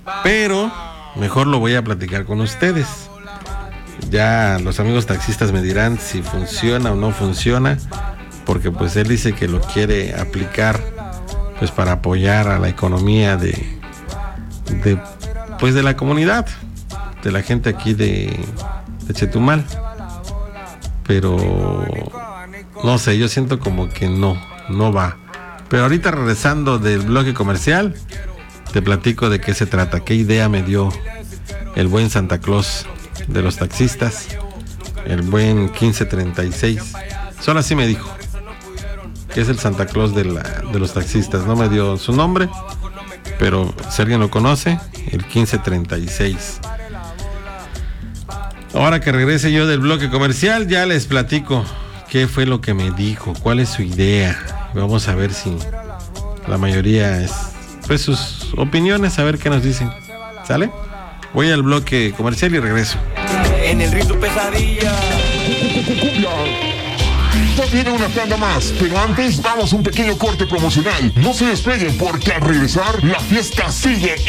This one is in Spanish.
pero mejor lo voy a platicar con ustedes. Ya los amigos taxistas me dirán si funciona o no funciona, porque pues él dice que lo quiere aplicar pues para apoyar a la economía de la comunidad, de la gente aquí de Chetumal. Pero no sé, yo siento como que no va. Pero ahorita, regresando del bloque comercial, te platico de qué se trata, qué idea me dio el buen Santa Claus de los taxistas, el buen 1536. Solo así me dijo que es el Santa Claus de los taxistas. No me dio su nombre, pero si alguien lo conoce, el 1536. Ahora que regrese yo del bloque comercial, ya les platico qué fue lo que me dijo, cuál es su idea. Vamos a ver si la mayoría es, pues, sus opiniones, a ver qué nos dicen. ¿Sale? Voy al bloque comercial y regreso. En el ritmo pesadilla. Ya viene una tanda más, pero antes vamos a un pequeño corte promocional. No se despeguen porque al regresar la fiesta sigue